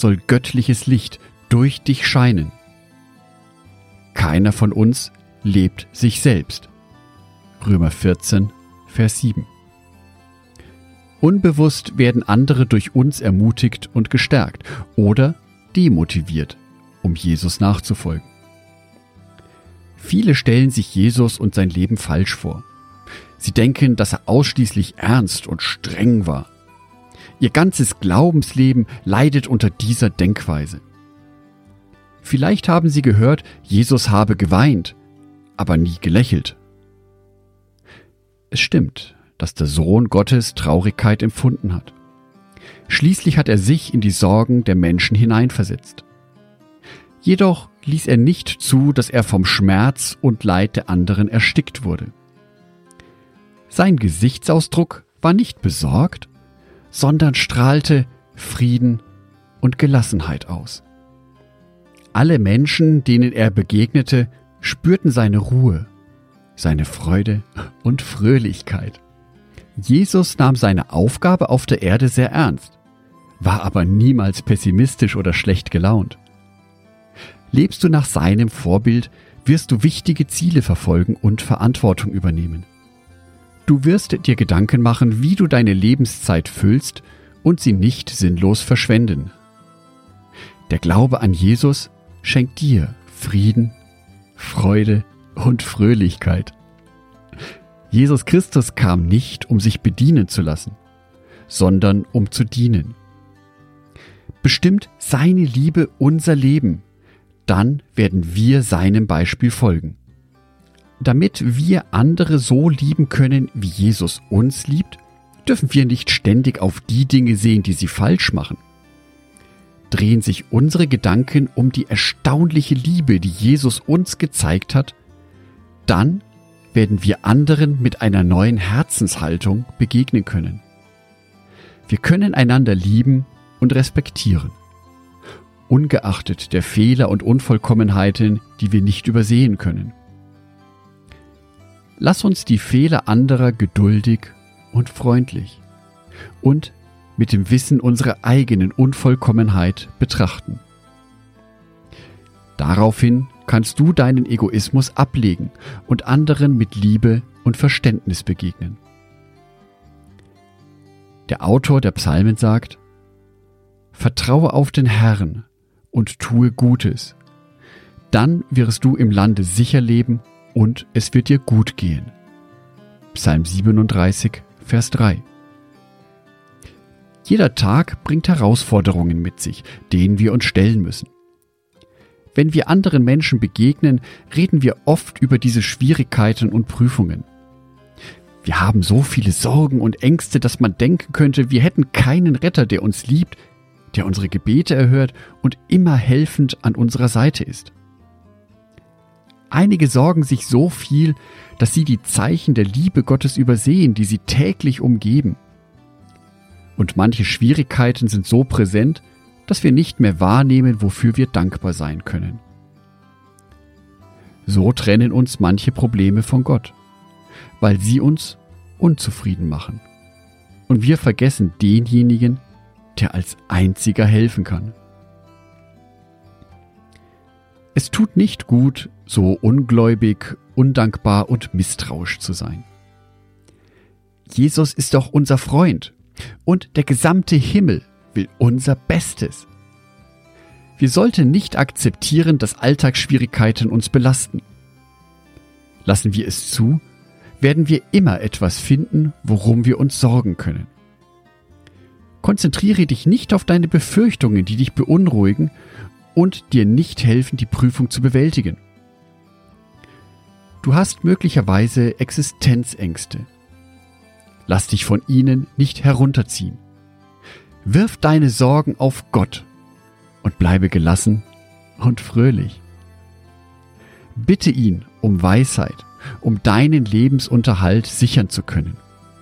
soll göttliches Licht durch dich scheinen. Keiner von uns lebt sich selbst. Römer 14, Vers 7. Unbewusst werden andere durch uns ermutigt und gestärkt oder demotiviert, um Jesus nachzufolgen. Viele stellen sich Jesus und sein Leben falsch vor. Sie denken, dass er ausschließlich ernst und streng war. Ihr ganzes Glaubensleben leidet unter dieser Denkweise. Vielleicht haben sie gehört, Jesus habe geweint, aber nie gelächelt. Es stimmt, dass der Sohn Gottes Traurigkeit empfunden hat. Schließlich hat er sich in die Sorgen der Menschen hineinversetzt. Jedoch ließ er nicht zu, dass er vom Schmerz und Leid der anderen erstickt wurde. Sein Gesichtsausdruck war nicht besorgt, sondern strahlte Frieden und Gelassenheit aus. Alle Menschen, denen er begegnete, spürten seine Ruhe, seine Freude und Fröhlichkeit. Jesus nahm seine Aufgabe auf der Erde sehr ernst, war aber niemals pessimistisch oder schlecht gelaunt. Lebst du nach seinem Vorbild, wirst du wichtige Ziele verfolgen und Verantwortung übernehmen. Du wirst dir Gedanken machen, wie du deine Lebenszeit füllst und sie nicht sinnlos verschwenden. Der Glaube an Jesus schenkt dir Frieden, Freude und Fröhlichkeit. Jesus Christus kam nicht, um sich bedienen zu lassen, sondern um zu dienen. Bestimmt seine Liebe unser Leben, dann werden wir seinem Beispiel folgen. Damit wir andere so lieben können, wie Jesus uns liebt, dürfen wir nicht ständig auf die Dinge sehen, die sie falsch machen. Drehen sich unsere Gedanken um die erstaunliche Liebe, die Jesus uns gezeigt hat, dann werden wir anderen mit einer neuen Herzenshaltung begegnen können. Wir können einander lieben und respektieren, ungeachtet der Fehler und Unvollkommenheiten, die wir nicht übersehen können. Lass uns die Fehler anderer geduldig und freundlich und mit dem Wissen unserer eigenen Unvollkommenheit betrachten. Daraufhin kannst du deinen Egoismus ablegen und anderen mit Liebe und Verständnis begegnen. Der Autor der Psalmen sagt: Vertraue auf den Herrn und tue Gutes. Dann wirst du im Lande sicher leben und es wird dir gut gehen. Psalm 37, Vers 3. Jeder Tag bringt Herausforderungen mit sich, denen wir uns stellen müssen. Wenn wir anderen Menschen begegnen, reden wir oft über diese Schwierigkeiten und Prüfungen. Wir haben so viele Sorgen und Ängste, dass man denken könnte, wir hätten keinen Retter, der uns liebt, der unsere Gebete erhört und immer helfend an unserer Seite ist. Einige sorgen sich so viel, dass sie die Zeichen der Liebe Gottes übersehen, die sie täglich umgeben. Und manche Schwierigkeiten sind so präsent, dass wir nicht mehr wahrnehmen, wofür wir dankbar sein können. So trennen uns manche Probleme von Gott, weil sie uns unzufrieden machen. Und wir vergessen denjenigen, der als einziger helfen kann. Es tut nicht gut, so ungläubig, undankbar und misstrauisch zu sein. Jesus ist doch unser Freund und der gesamte Himmel will unser Bestes. Wir sollten nicht akzeptieren, dass Alltagsschwierigkeiten uns belasten. Lassen wir es zu, werden wir immer etwas finden, worum wir uns sorgen können. Konzentriere dich nicht auf deine Befürchtungen, die dich beunruhigen und dir nicht helfen, die Prüfung zu bewältigen. Du hast möglicherweise Existenzängste. Lass dich von ihnen nicht herunterziehen. Wirf deine Sorgen auf Gott und bleibe gelassen und fröhlich. Bitte ihn um Weisheit, um deinen Lebensunterhalt sichern zu können.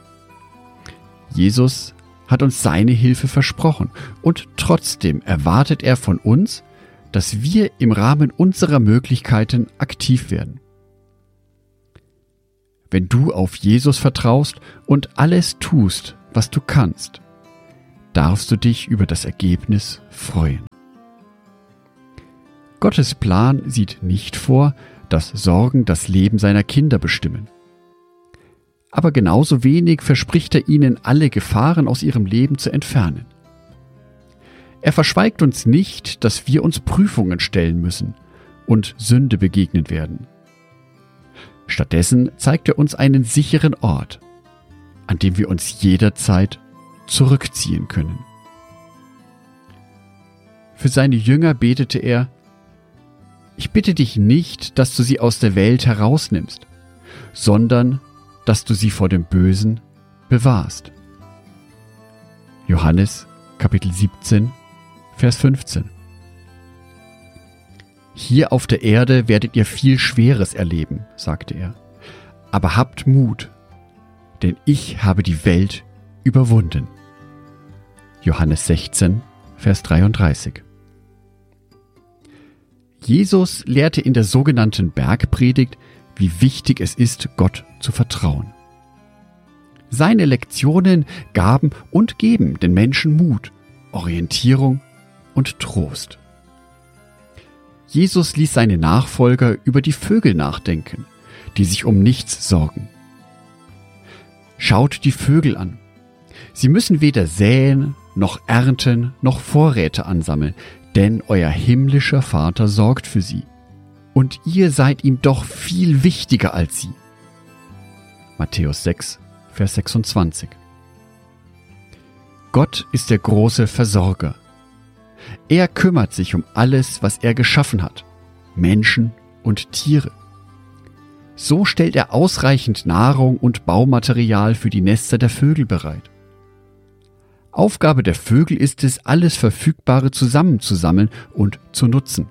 Jesus hat uns seine Hilfe versprochen und trotzdem erwartet er von uns, dass wir im Rahmen unserer Möglichkeiten aktiv werden. Wenn du auf Jesus vertraust und alles tust, was du kannst, darfst du dich über das Ergebnis freuen. Gottes Plan sieht nicht vor, dass Sorgen das Leben seiner Kinder bestimmen. Aber genauso wenig verspricht er ihnen, alle Gefahren aus ihrem Leben zu entfernen. Er verschweigt uns nicht, dass wir uns Prüfungen stellen müssen und Sünde begegnen werden. Stattdessen zeigt er uns einen sicheren Ort, an dem wir uns jederzeit zurückziehen können. Für seine Jünger betete er: Ich bitte dich nicht, dass du sie aus der Welt herausnimmst, sondern dass du sie vor dem Bösen bewahrst. Johannes Kapitel 17, Vers 15. Hier auf der Erde werdet ihr viel Schweres erleben, sagte er. Aber habt Mut, denn ich habe die Welt überwunden. Johannes 16, Vers 33. Jesus lehrte in der sogenannten Bergpredigt, wie wichtig es ist, Gott zu vertrauen. Seine Lektionen gaben und geben den Menschen Mut, Orientierung und Trost. Jesus ließ seine Nachfolger über die Vögel nachdenken, die sich um nichts sorgen. Schaut die Vögel an. Sie müssen weder säen, noch ernten, noch Vorräte ansammeln, denn euer himmlischer Vater sorgt für sie. Und ihr seid ihm doch viel wichtiger als sie. Matthäus 6, Vers 26. Gott ist der große Versorger. Er kümmert sich um alles, was er geschaffen hat, Menschen und Tiere. So stellt er ausreichend Nahrung und Baumaterial für die Nester der Vögel bereit. Aufgabe der Vögel ist es, alles Verfügbare zusammenzusammeln und zu nutzen.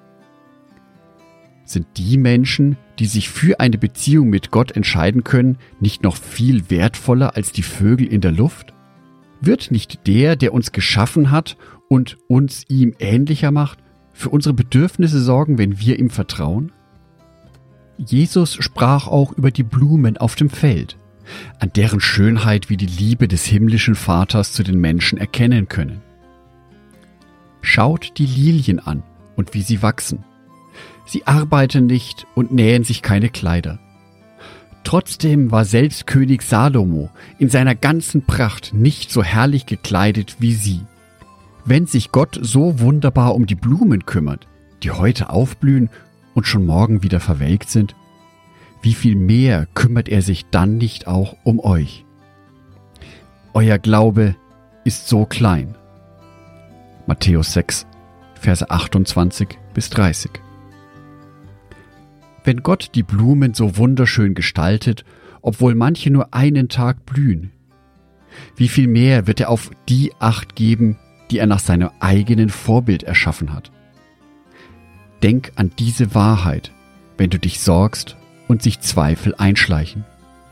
Sind die Menschen, die sich für eine Beziehung mit Gott entscheiden können, nicht noch viel wertvoller als die Vögel in der Luft? Wird nicht der, der uns geschaffen hat und uns ihm ähnlicher macht, für unsere Bedürfnisse sorgen, wenn wir ihm vertrauen? Jesus sprach auch über die Blumen auf dem Feld, an deren Schönheit wir die Liebe des himmlischen Vaters zu den Menschen erkennen können. Schaut die Lilien an und wie sie wachsen. Sie arbeiten nicht und nähen sich keine Kleider. Trotzdem war selbst König Salomo in seiner ganzen Pracht nicht so herrlich gekleidet wie sie. Wenn sich Gott so wunderbar um die Blumen kümmert, die heute aufblühen und schon morgen wieder verwelkt sind, wie viel mehr kümmert er sich dann nicht auch um euch? Euer Glaube ist so klein. Matthäus 6, Verse 28 bis 30. Wenn Gott die Blumen so wunderschön gestaltet, obwohl manche nur einen Tag blühen, wie viel mehr wird er auf die Acht geben, die er nach seinem eigenen Vorbild erschaffen hat? Denk an diese Wahrheit, wenn du dich sorgst und sich Zweifel einschleichen.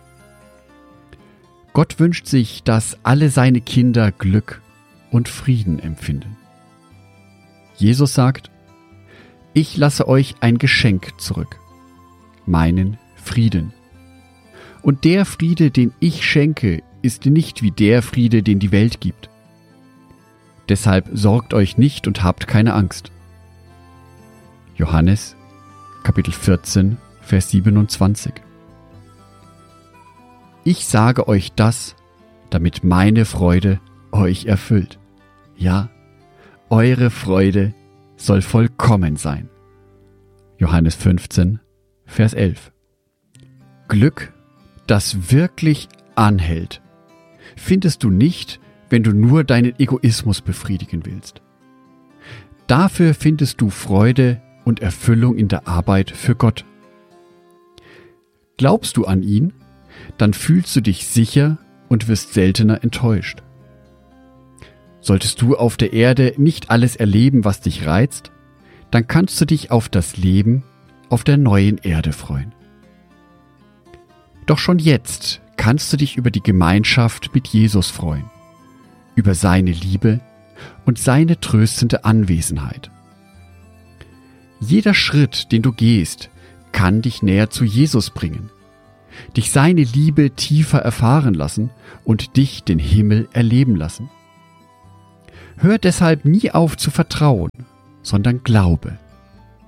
Gott wünscht sich, dass alle seine Kinder Glück und Frieden empfinden. Jesus sagt: Ich lasse euch ein Geschenk zurück, meinen Frieden. Und der Friede, den ich schenke, ist nicht wie der Friede, den die Welt gibt. Deshalb sorgt euch nicht und habt keine Angst. Johannes, Kapitel 14, Vers 27. Ich sage euch das, damit meine Freude euch erfüllt. Ja, eure Freude soll vollkommen sein. Johannes 15, Vers 11. Glück, das wirklich anhält, findest du nicht, wenn du nur deinen Egoismus befriedigen willst. Dafür findest du Freude und Erfüllung in der Arbeit für Gott. Glaubst du an ihn, dann fühlst du dich sicher und wirst seltener enttäuscht. Solltest du auf der Erde nicht alles erleben, was dich reizt, dann kannst du dich auf das Leben auf der neuen Erde freuen. Doch schon jetzt kannst du dich über die Gemeinschaft mit Jesus freuen, über seine Liebe und seine tröstende Anwesenheit. Jeder Schritt, den du gehst, kann dich näher zu Jesus bringen, dich seine Liebe tiefer erfahren lassen und dich den Himmel erleben lassen. Hör deshalb nie auf zu vertrauen, sondern glaube.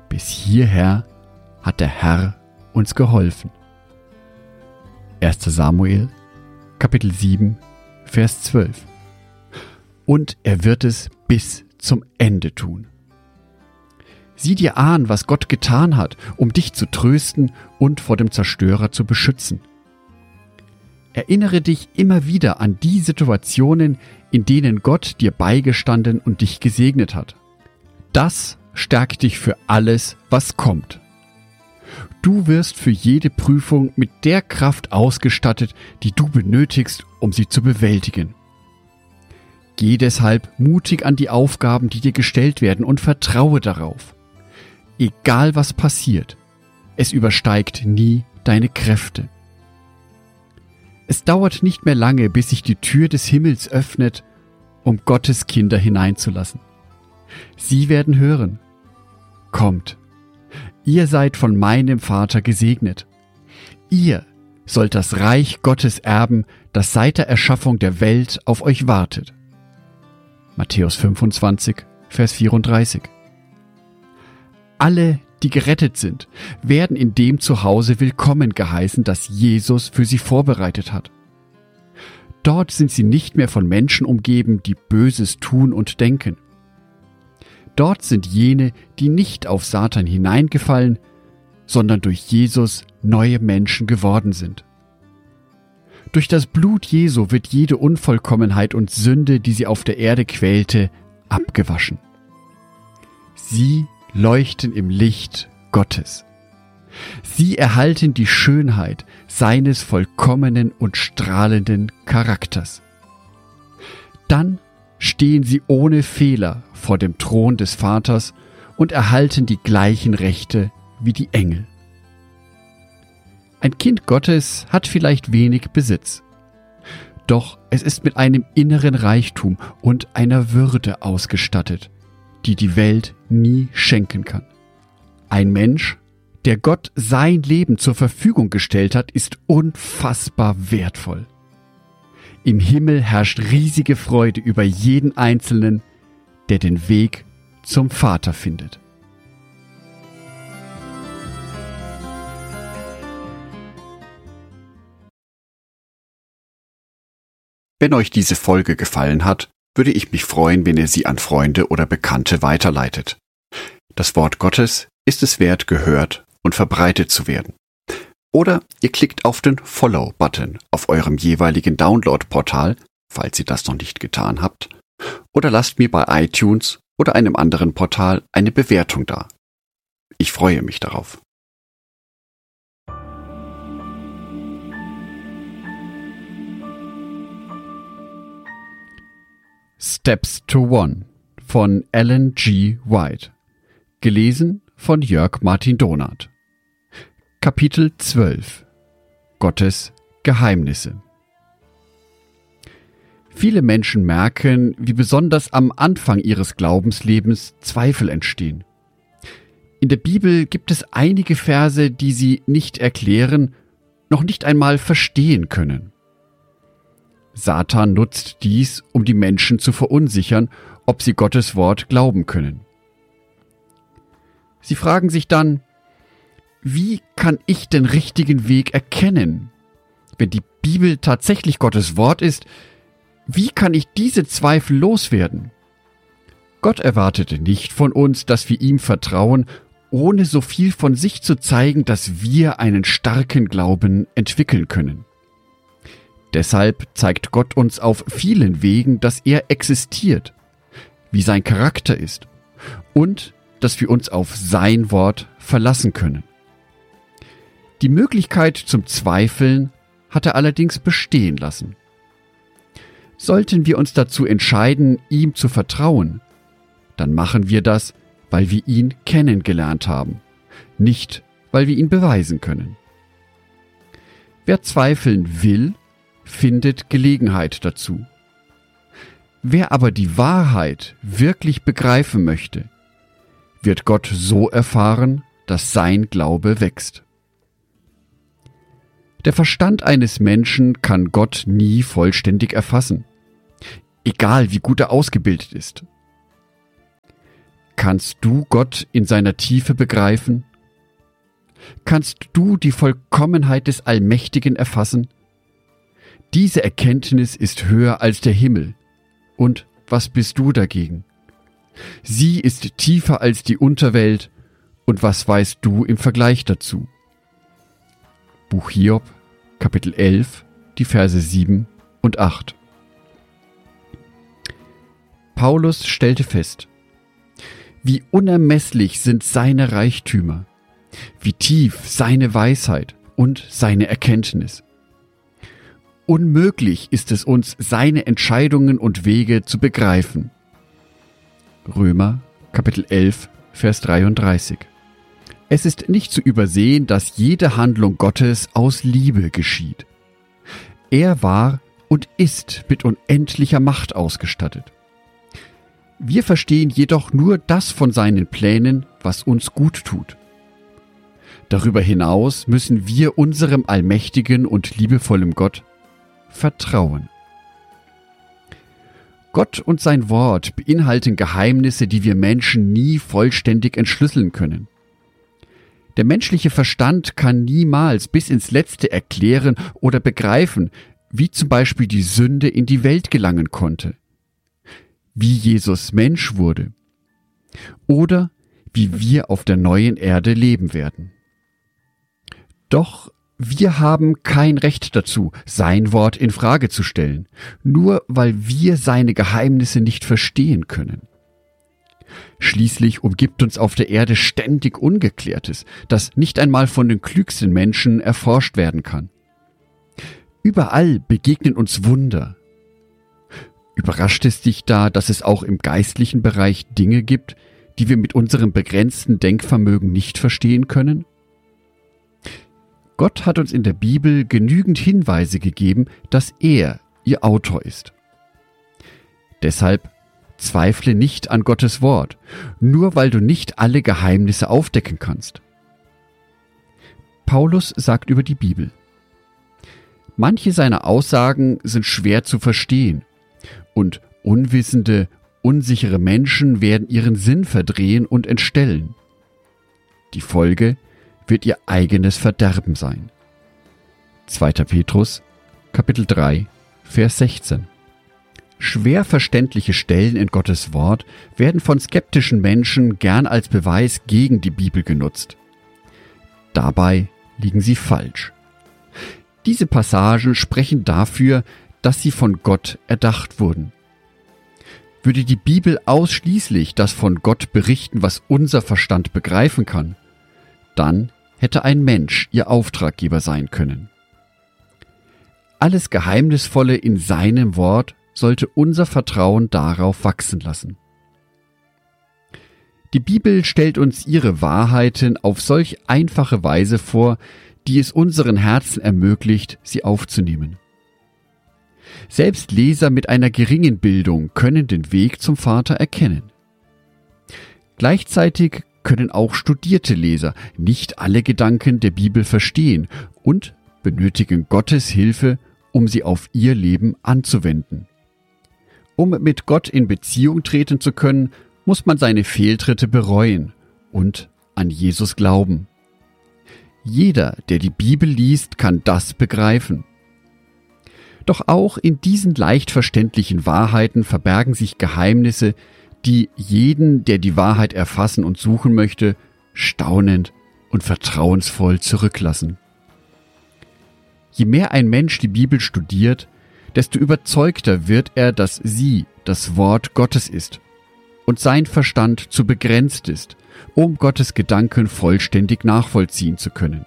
Bis hierher hat der Herr uns geholfen. 1. Samuel, Kapitel 7, Vers 12. Und er wird es bis zum Ende tun. Sieh dir an, was Gott getan hat, um dich zu trösten und vor dem Zerstörer zu beschützen. Erinnere dich immer wieder an die Situationen, in denen Gott dir beigestanden und dich gesegnet hat. Das stärkt dich für alles, was kommt. Du wirst für jede Prüfung mit der Kraft ausgestattet, die du benötigst, um sie zu bewältigen. Geh deshalb mutig an die Aufgaben, die dir gestellt werden, und vertraue darauf. Egal was passiert, es übersteigt nie deine Kräfte. Es dauert nicht mehr lange, bis sich die Tür des Himmels öffnet, um Gottes Kinder hineinzulassen. Sie werden hören: Kommt, ihr seid von meinem Vater gesegnet. Ihr sollt das Reich Gottes erben, das seit der Erschaffung der Welt auf euch wartet. Matthäus 25, Vers 34. Alle, die gerettet sind, werden in dem Zuhause willkommen geheißen, das Jesus für sie vorbereitet hat. Dort sind sie nicht mehr von Menschen umgeben, die Böses tun und denken. Dort sind jene, die nicht auf Satan hineingefallen, sondern durch Jesus neue Menschen geworden sind. Durch das Blut Jesu wird jede Unvollkommenheit und Sünde, die sie auf der Erde quälte, abgewaschen. Sie leuchten im Licht Gottes. Sie erhalten die Schönheit seines vollkommenen und strahlenden Charakters. Dann stehen sie ohne Fehler vor dem Thron des Vaters und erhalten die gleichen Rechte wie die Engel. Ein Kind Gottes hat vielleicht wenig Besitz, doch es ist mit einem inneren Reichtum und einer Würde ausgestattet, die die Welt nie schenken kann. Ein Mensch, der Gott sein Leben zur Verfügung gestellt hat, ist unfassbar wertvoll. Im Himmel herrscht riesige Freude über jeden Einzelnen, der den Weg zum Vater findet. Wenn euch diese Folge gefallen hat, würde ich mich freuen, wenn ihr sie an Freunde oder Bekannte weiterleitet. Das Wort Gottes ist es wert, gehört und verbreitet zu werden. Oder ihr klickt auf den Follow-Button auf eurem jeweiligen Download-Portal, falls ihr das noch nicht getan habt, oder lasst mir bei iTunes oder einem anderen Portal eine Bewertung da. Ich freue mich darauf. Steps to One von Ellen G. White. Gelesen von Jörg Martin Donath. Kapitel 12. Gottes Geheimnisse. Viele Menschen merken, wie besonders am Anfang ihres Glaubenslebens Zweifel entstehen. In der Bibel gibt es einige Verse, die sie nicht erklären, noch nicht einmal verstehen können. Satan nutzt dies, um die Menschen zu verunsichern, ob sie Gottes Wort glauben können. Sie fragen sich dann: Wie kann ich den richtigen Weg erkennen? Wenn die Bibel tatsächlich Gottes Wort ist, wie kann ich diese Zweifel loswerden? Gott erwartete nicht von uns, dass wir ihm vertrauen, ohne so viel von sich zu zeigen, dass wir einen starken Glauben entwickeln können. Deshalb zeigt Gott uns auf vielen Wegen, dass er existiert, wie sein Charakter ist und dass wir uns auf sein Wort verlassen können. Die Möglichkeit zum Zweifeln hat er allerdings bestehen lassen. Sollten wir uns dazu entscheiden, ihm zu vertrauen, dann machen wir das, weil wir ihn kennengelernt haben, nicht weil wir ihn beweisen können. Wer zweifeln will, findet Gelegenheit dazu. Wer aber die Wahrheit wirklich begreifen möchte, wird Gott so erfahren, dass sein Glaube wächst. Der Verstand eines Menschen kann Gott nie vollständig erfassen, egal wie gut er ausgebildet ist. Kannst du Gott in seiner Tiefe begreifen? Kannst du die Vollkommenheit des Allmächtigen erfassen? Diese Erkenntnis ist höher als der Himmel. Und was bist du dagegen? Sie ist tiefer als die Unterwelt. Und was weißt du im Vergleich dazu? Buch Hiob, Kapitel 11, die Verse 7 und 8. Paulus stellte fest: Wie unermesslich sind seine Reichtümer, wie tief seine Weisheit und seine Erkenntnis. Unmöglich ist es uns, seine Entscheidungen und Wege zu begreifen. Römer, Kapitel 11, Vers 33. Es ist nicht zu übersehen, dass jede Handlung Gottes aus Liebe geschieht. Er war und ist mit unendlicher Macht ausgestattet. Wir verstehen jedoch nur das von seinen Plänen, was uns gut tut. Darüber hinaus müssen wir unserem allmächtigen und liebevollen Gott vertrauen. Gott und sein Wort beinhalten Geheimnisse, die wir Menschen nie vollständig entschlüsseln können. Der menschliche Verstand kann niemals bis ins Letzte erklären oder begreifen, wie zum Beispiel die Sünde in die Welt gelangen konnte, wie Jesus Mensch wurde oder wie wir auf der neuen Erde leben werden. Doch wir haben kein Recht dazu, sein Wort in Frage zu stellen, nur weil wir seine Geheimnisse nicht verstehen können. Schließlich umgibt uns auf der Erde ständig Ungeklärtes, das nicht einmal von den klügsten Menschen erforscht werden kann. Überall begegnen uns Wunder. Überrascht es dich da, dass es auch im geistlichen Bereich Dinge gibt, die wir mit unserem begrenzten Denkvermögen nicht verstehen können? Gott hat uns in der Bibel genügend Hinweise gegeben, dass er ihr Autor ist. Deshalb zweifle nicht an Gottes Wort, nur weil du nicht alle Geheimnisse aufdecken kannst. Paulus sagt über die Bibel: Manche seiner Aussagen sind schwer zu verstehen und unwissende, unsichere Menschen werden ihren Sinn verdrehen und entstellen. Die Folge wird ihr eigenes Verderben sein. 2. Petrus, Kapitel 3, Vers 16. Schwer verständliche Stellen in Gottes Wort werden von skeptischen Menschen gern als Beweis gegen die Bibel genutzt. Dabei liegen sie falsch. Diese Passagen sprechen dafür, dass sie von Gott erdacht wurden. Würde die Bibel ausschließlich das von Gott berichten, was unser Verstand begreifen kann, dann hätte ein Mensch ihr Auftraggeber sein können. Alles Geheimnisvolle in seinem Wort sollte unser Vertrauen darauf wachsen lassen. Die Bibel stellt uns ihre Wahrheiten auf solch einfache Weise vor, die es unseren Herzen ermöglicht, sie aufzunehmen. Selbst Leser mit einer geringen Bildung können den Weg zum Vater erkennen. Gleichzeitig können auch studierte Leser nicht alle Gedanken der Bibel verstehen und benötigen Gottes Hilfe, um sie auf ihr Leben anzuwenden. Um mit Gott in Beziehung treten zu können, muss man seine Fehltritte bereuen und an Jesus glauben. Jeder, der die Bibel liest, kann das begreifen. Doch auch in diesen leicht verständlichen Wahrheiten verbergen sich Geheimnisse, die jeden, der die Wahrheit erfassen und suchen möchte, staunend und vertrauensvoll zurücklassen. Je mehr ein Mensch die Bibel studiert, desto überzeugter wird er, dass sie das Wort Gottes ist und sein Verstand zu begrenzt ist, um Gottes Gedanken vollständig nachvollziehen zu können.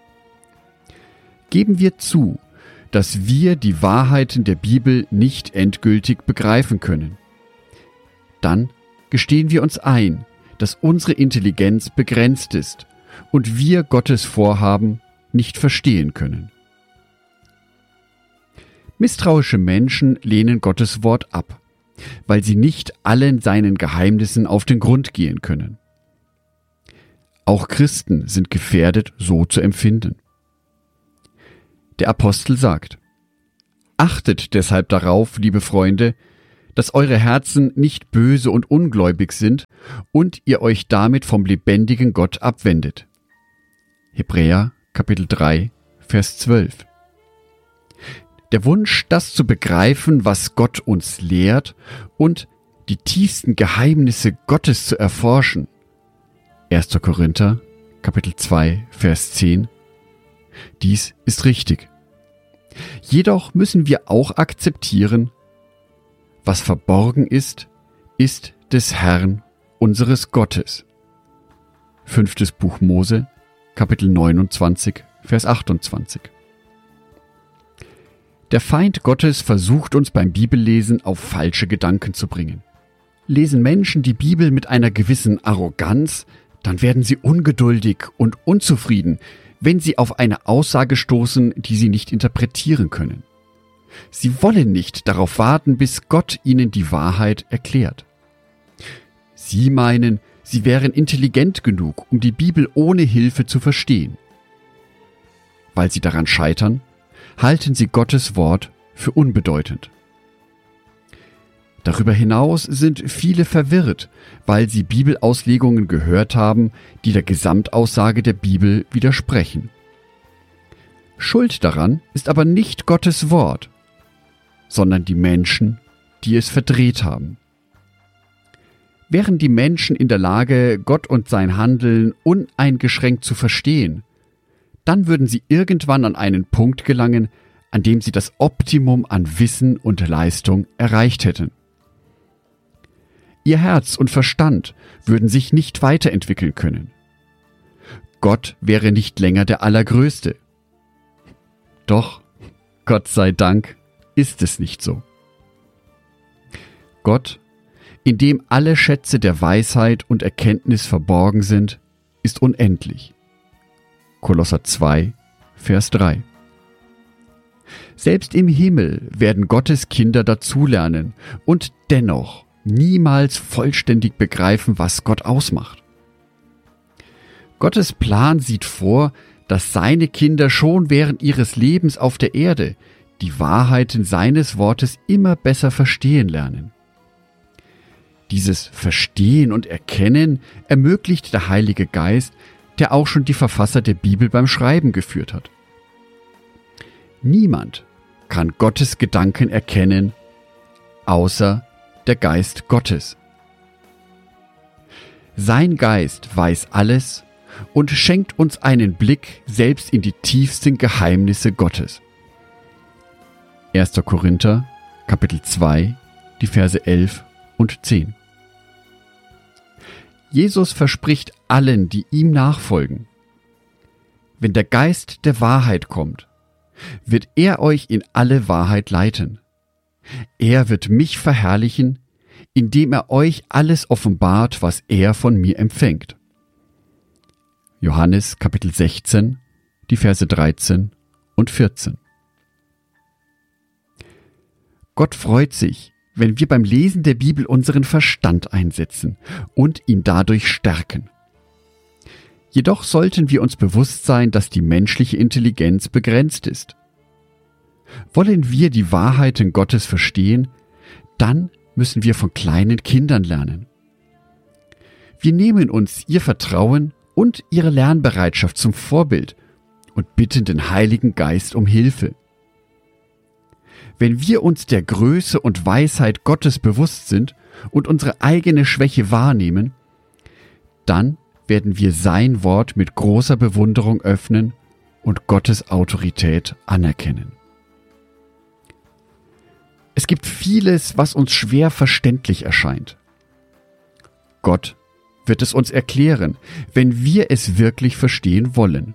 Geben wir zu, dass wir die Wahrheiten der Bibel nicht endgültig begreifen können. Dann gestehen wir uns ein, dass unsere Intelligenz begrenzt ist und wir Gottes Vorhaben nicht verstehen können. Misstrauische Menschen lehnen Gottes Wort ab, weil sie nicht allen seinen Geheimnissen auf den Grund gehen können. Auch Christen sind gefährdet, so zu empfinden. Der Apostel sagt: Achtet deshalb darauf, liebe Freunde, dass eure Herzen nicht böse und ungläubig sind und ihr euch damit vom lebendigen Gott abwendet. Hebräer Kapitel 3, Vers 12. Der Wunsch, das zu begreifen, was Gott uns lehrt und die tiefsten Geheimnisse Gottes zu erforschen. 1. Korinther Kapitel 2, Vers 10. Dies ist richtig. Jedoch müssen wir auch akzeptieren, was verborgen ist, ist des Herrn, unseres Gottes. 5. Buch Mose, Kapitel 29, Vers 28. Der Feind Gottes versucht uns beim Bibellesen auf falsche Gedanken zu bringen. Lesen Menschen die Bibel mit einer gewissen Arroganz, dann werden sie ungeduldig und unzufrieden, wenn sie auf eine Aussage stoßen, die sie nicht interpretieren können. Sie wollen nicht darauf warten, bis Gott ihnen die Wahrheit erklärt. Sie meinen, sie wären intelligent genug, um die Bibel ohne Hilfe zu verstehen. Weil sie daran scheitern, halten sie Gottes Wort für unbedeutend. Darüber hinaus sind viele verwirrt, weil sie Bibelauslegungen gehört haben, die der Gesamtaussage der Bibel widersprechen. Schuld daran ist aber nicht Gottes Wort, sondern die Menschen, die es verdreht haben. Wären die Menschen in der Lage, Gott und sein Handeln uneingeschränkt zu verstehen, dann würden sie irgendwann an einen Punkt gelangen, an dem sie das Optimum an Wissen und Leistung erreicht hätten. Ihr Herz und Verstand würden sich nicht weiterentwickeln können. Gott wäre nicht länger der Allergrößte. Doch, Gott sei Dank, ist es nicht so. Gott, in dem alle Schätze der Weisheit und Erkenntnis verborgen sind, ist unendlich. Kolosser 2, Vers 3. Selbst im Himmel werden Gottes Kinder dazulernen und dennoch niemals vollständig begreifen, was Gott ausmacht. Gottes Plan sieht vor, dass seine Kinder schon während ihres Lebens auf der Erde die Wahrheiten seines Wortes immer besser verstehen lernen. Dieses Verstehen und Erkennen ermöglicht der Heilige Geist, der auch schon die Verfasser der Bibel beim Schreiben geführt hat. Niemand kann Gottes Gedanken erkennen, außer der Geist Gottes. Sein Geist weiß alles und schenkt uns einen Blick selbst in die tiefsten Geheimnisse Gottes. 1. Korinther, Kapitel 2, die Verse 11 und 10. Jesus verspricht allen, die ihm nachfolgen: Wenn der Geist der Wahrheit kommt, wird er euch in alle Wahrheit leiten. Er wird mich verherrlichen, indem er euch alles offenbart, was er von mir empfängt. Johannes Kapitel 16, die Verse 13 und 14. Gott freut sich, wenn wir beim Lesen der Bibel unseren Verstand einsetzen und ihn dadurch stärken. Jedoch sollten wir uns bewusst sein, dass die menschliche Intelligenz begrenzt ist. Wollen wir die Wahrheiten Gottes verstehen, dann müssen wir von kleinen Kindern lernen. Wir nehmen uns ihr Vertrauen und ihre Lernbereitschaft zum Vorbild und bitten den Heiligen Geist um Hilfe. Wenn wir uns der Größe und Weisheit Gottes bewusst sind und unsere eigene Schwäche wahrnehmen, dann werden wir sein Wort mit großer Bewunderung öffnen und Gottes Autorität anerkennen. Es gibt vieles, was uns schwer verständlich erscheint. Gott wird es uns erklären, wenn wir es wirklich verstehen wollen.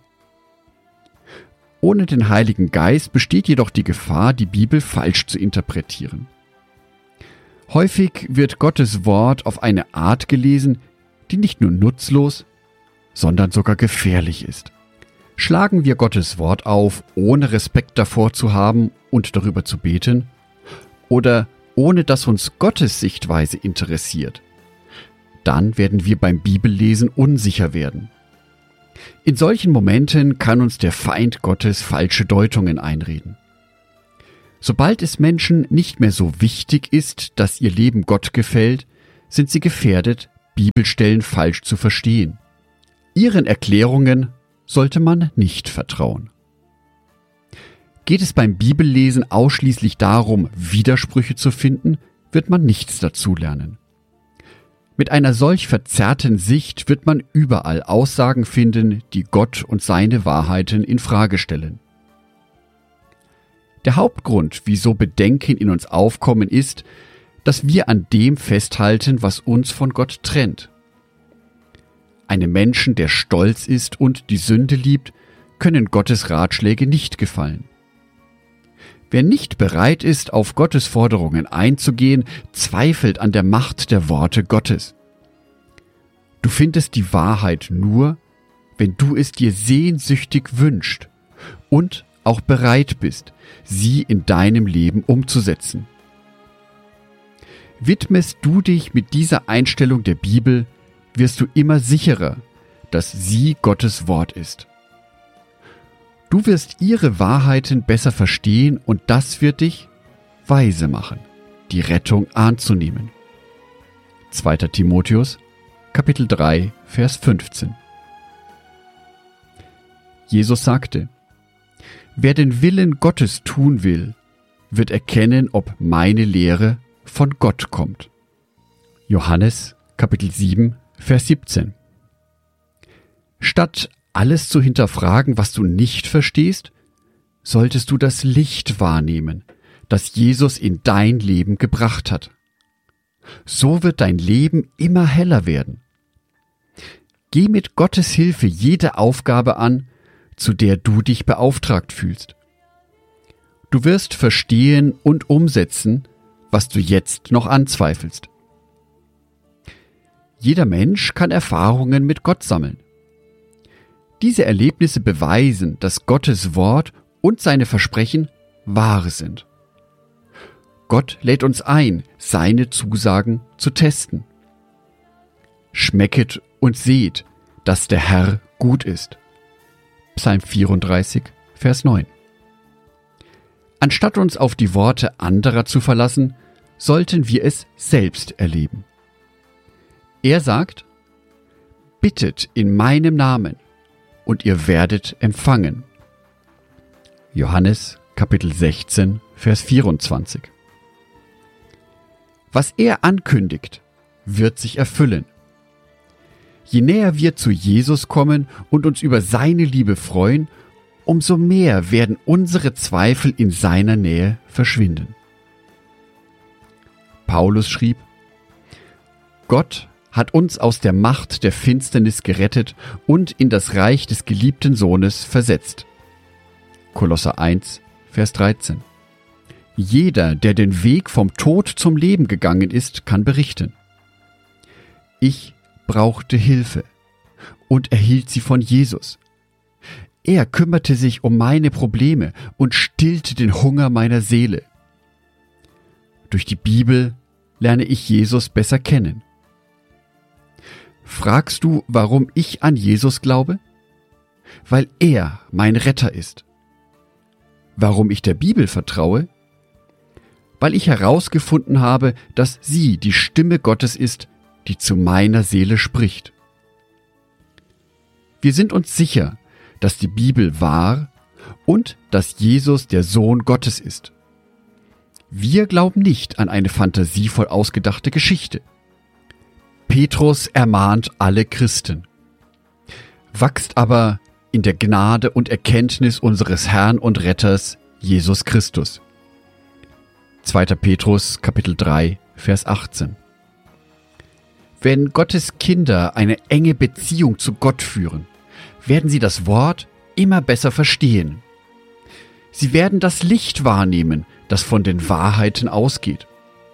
Ohne den Heiligen Geist besteht jedoch die Gefahr, die Bibel falsch zu interpretieren. Häufig wird Gottes Wort auf eine Art gelesen, die nicht nur nutzlos, sondern sogar gefährlich ist. Schlagen wir Gottes Wort auf, ohne Respekt davor zu haben und darüber zu beten, oder ohne dass uns Gottes Sichtweise interessiert, dann werden wir beim Bibellesen unsicher werden. In solchen Momenten kann uns der Feind Gottes falsche Deutungen einreden. Sobald es Menschen nicht mehr so wichtig ist, dass ihr Leben Gott gefällt, sind sie gefährdet, Bibelstellen falsch zu verstehen. Ihren Erklärungen sollte man nicht vertrauen. Geht es beim Bibellesen ausschließlich darum, Widersprüche zu finden, wird man nichts dazulernen. Mit einer solch verzerrten Sicht wird man überall Aussagen finden, die Gott und seine Wahrheiten in Frage stellen. Der Hauptgrund, wieso Bedenken in uns aufkommen, ist, dass wir an dem festhalten, was uns von Gott trennt. Einem Menschen, der stolz ist und die Sünde liebt, können Gottes Ratschläge nicht gefallen. Wer nicht bereit ist, auf Gottes Forderungen einzugehen, zweifelt an der Macht der Worte Gottes. Du findest die Wahrheit nur, wenn du es dir sehnsüchtig wünschst und auch bereit bist, sie in deinem Leben umzusetzen. Widmest du dich mit dieser Einstellung der Bibel, wirst du immer sicherer, dass sie Gottes Wort ist. Du wirst ihre Wahrheiten besser verstehen und das wird dich weise machen, die Rettung anzunehmen. 2. Timotheus, Kapitel 3, Vers 15. Jesus sagte: Wer den Willen Gottes tun will, wird erkennen, ob meine Lehre von Gott kommt. Johannes, Kapitel 7, Vers 17. Statt alles zu hinterfragen, was du nicht verstehst, solltest du das Licht wahrnehmen, das Jesus in dein Leben gebracht hat. So wird dein Leben immer heller werden. Geh mit Gottes Hilfe jede Aufgabe an, zu der du dich beauftragt fühlst. Du wirst verstehen und umsetzen, was du jetzt noch anzweifelst. Jeder Mensch kann Erfahrungen mit Gott sammeln. Diese Erlebnisse beweisen, dass Gottes Wort und seine Versprechen wahr sind. Gott lädt uns ein, seine Zusagen zu testen. Schmecket und seht, dass der Herr gut ist. Psalm 34, Vers 9. Anstatt uns auf die Worte anderer zu verlassen, sollten wir es selbst erleben. Er sagt: Bittet in meinem Namen, und ihr werdet empfangen. Johannes Kapitel 16, Vers 24. Was er ankündigt, wird sich erfüllen. Je näher wir zu Jesus kommen und uns über seine Liebe freuen, umso mehr werden unsere Zweifel in seiner Nähe verschwinden. Paulus schrieb: Gott hat uns aus der Macht der Finsternis gerettet und in das Reich des geliebten Sohnes versetzt. Kolosser 1, Vers 13. Jeder, der den Weg vom Tod zum Leben gegangen ist, kann berichten: Ich brauchte Hilfe und erhielt sie von Jesus. Er kümmerte sich um meine Probleme und stillte den Hunger meiner Seele. Durch die Bibel lerne ich Jesus besser kennen. Fragst du, warum ich an Jesus glaube? Weil er mein Retter ist. Warum ich der Bibel vertraue? Weil ich herausgefunden habe, dass sie die Stimme Gottes ist, die zu meiner Seele spricht. Wir sind uns sicher, dass die Bibel wahr und dass Jesus der Sohn Gottes ist. Wir glauben nicht an eine fantasievoll ausgedachte Geschichte. Petrus ermahnt alle Christen: Wachst aber in der Gnade und Erkenntnis unseres Herrn und Retters Jesus Christus. 2. Petrus Kapitel 3, Vers 18. Wenn Gottes Kinder eine enge Beziehung zu Gott führen, werden sie das Wort immer besser verstehen. Sie werden das Licht wahrnehmen, das von den Wahrheiten ausgeht.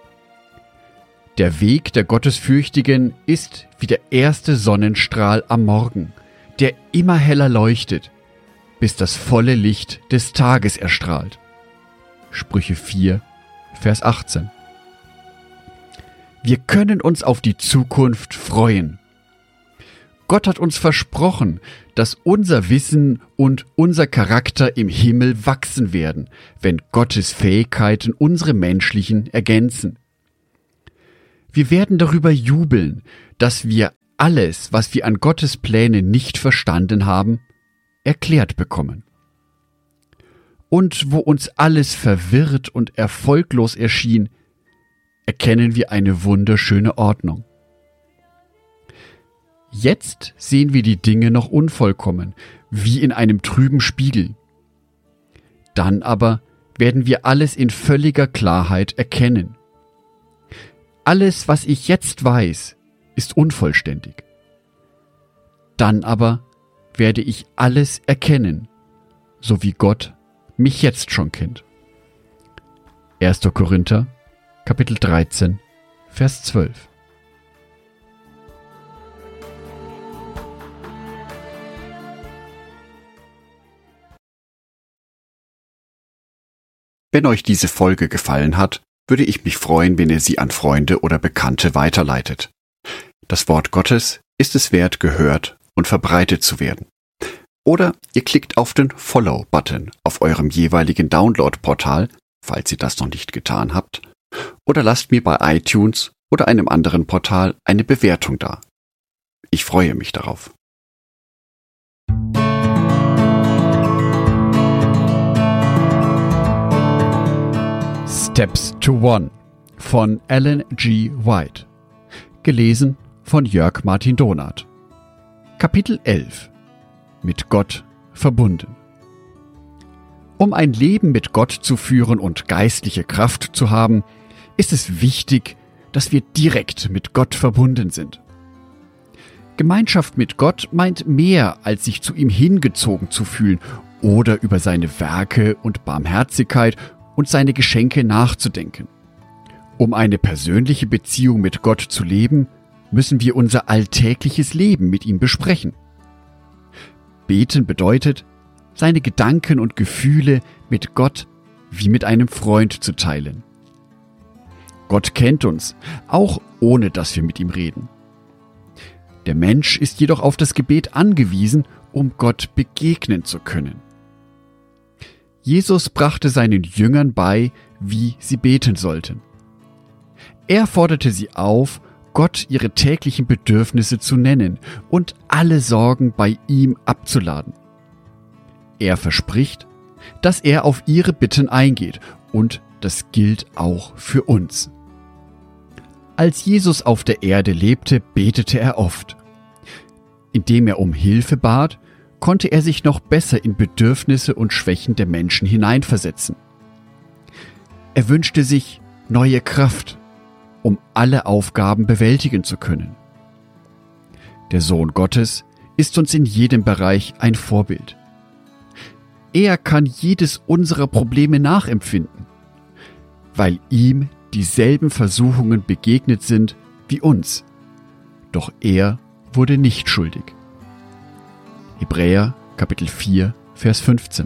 Der Weg der Gottesfürchtigen ist wie der erste Sonnenstrahl am Morgen, der immer heller leuchtet, bis das volle Licht des Tages erstrahlt. Sprüche 4, Vers 18. Wir können uns auf die Zukunft freuen. Gott hat uns versprochen, dass unser Wissen und unser Charakter im Himmel wachsen werden, wenn Gottes Fähigkeiten unsere menschlichen ergänzen. Wir werden darüber jubeln, dass wir alles, was wir an Gottes Pläne nicht verstanden haben, erklärt bekommen. Und wo uns alles verwirrt und erfolglos erschien, erkennen wir eine wunderschöne Ordnung. Jetzt sehen wir die Dinge noch unvollkommen, wie in einem trüben Spiegel. Dann aber werden wir alles in völliger Klarheit erkennen. Alles, was ich jetzt weiß, ist unvollständig. Dann aber werde ich alles erkennen, so wie Gott mich jetzt schon kennt. 1. Korinther, Kapitel 13, Vers 12. Wenn euch diese Folge gefallen hat, würde ich mich freuen, wenn ihr sie an Freunde oder Bekannte weiterleitet. Das Wort Gottes ist es wert, gehört und verbreitet zu werden. Oder ihr klickt auf den Follow-Button auf eurem jeweiligen Download-Portal, falls ihr das noch nicht getan habt, oder lasst mir bei iTunes oder einem anderen Portal eine Bewertung da. Ich freue mich darauf. Steps to One von Ellen G. White. Gelesen von Jörg Martin Donath. Kapitel 11. Mit Gott verbunden. Um ein Leben mit Gott zu führen und geistliche Kraft zu haben, ist es wichtig, dass wir direkt mit Gott verbunden sind. Gemeinschaft mit Gott meint mehr, als sich zu ihm hingezogen zu fühlen oder über seine Werke und Barmherzigkeit und seine Geschenke nachzudenken. Um eine persönliche Beziehung mit Gott zu leben, müssen wir unser alltägliches Leben mit ihm besprechen. Beten bedeutet, seine Gedanken und Gefühle mit Gott wie mit einem Freund zu teilen. Gott kennt uns, auch ohne dass wir mit ihm reden. Der Mensch ist jedoch auf das Gebet angewiesen, um Gott begegnen zu können. Jesus brachte seinen Jüngern bei, wie sie beten sollten. Er forderte sie auf, Gott ihre täglichen Bedürfnisse zu nennen und alle Sorgen bei ihm abzuladen. Er verspricht, dass er auf ihre Bitten eingeht, und das gilt auch für uns. Als Jesus auf der Erde lebte, betete er oft. Indem er um Hilfe bat, konnte er sich noch besser in Bedürfnisse und Schwächen der Menschen hineinversetzen. Er wünschte sich neue Kraft, um alle Aufgaben bewältigen zu können. Der Sohn Gottes ist uns in jedem Bereich ein Vorbild. Er kann jedes unserer Probleme nachempfinden, weil ihm dieselben Versuchungen begegnet sind wie uns. Doch er wurde nicht schuldig. Hebräer Kapitel 4, Vers 15.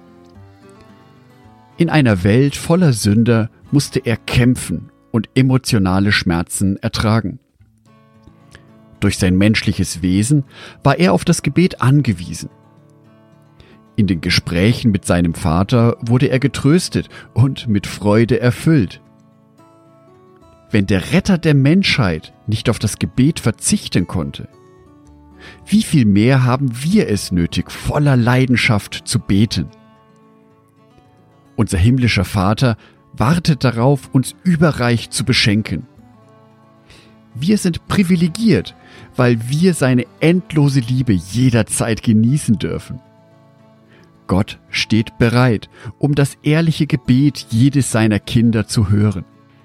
In einer Welt voller Sünder musste er kämpfen und emotionale Schmerzen ertragen. Durch sein menschliches Wesen war er auf das Gebet angewiesen. In den Gesprächen mit seinem Vater wurde er getröstet und mit Freude erfüllt. Wenn der Retter der Menschheit nicht auf das Gebet verzichten konnte, wie viel mehr haben wir es nötig, voller Leidenschaft zu beten? Unser himmlischer Vater wartet darauf, uns überreich zu beschenken. Wir sind privilegiert, weil wir seine endlose Liebe jederzeit genießen dürfen. Gott steht bereit, um das ehrliche Gebet jedes seiner Kinder zu hören.